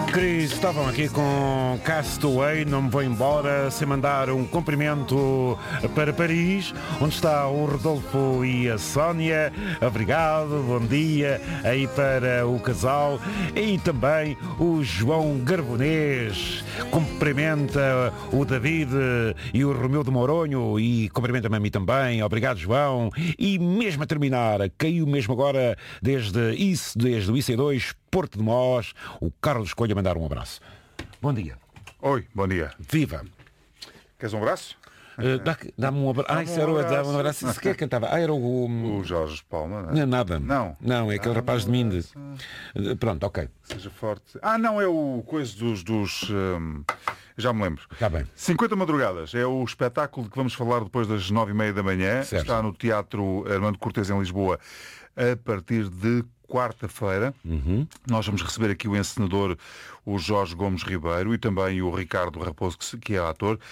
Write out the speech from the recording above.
Cris, estavam aqui com Castaway, não me vou embora sem mandar um cumprimento para Paris, onde está o Rodolfo e a Sónia. Obrigado, bom dia aí para o casal. E também o João Garbonês cumprimenta o David e o Romeu de Mouronho e cumprimenta-me a mim também. Obrigado, João. E mesmo a terminar, caiu mesmo agora desde o IC2 Porto de Mós, o Carlos Coelho a mandar um abraço. Bom dia. Oi, bom dia. Viva. Queres um abraço? Dá-me um abraço. Isso era um abraço. Isso que cantava? Era O Jorge Palma, não é? Nada. Não. Não, é aquele rapaz de Minde. Pronto, ok. Seja forte. Não, é o coisa dos já me lembro. Está bem. 50 Madrugadas é o espetáculo de que vamos falar depois das 9h30 da manhã. Certo. Está no Teatro Armando Cortês, em Lisboa, a partir de quarta-feira. Nós vamos receber aqui o encenador, o Jorge Gomes Ribeiro, e também o Ricardo Raposo, que é ator.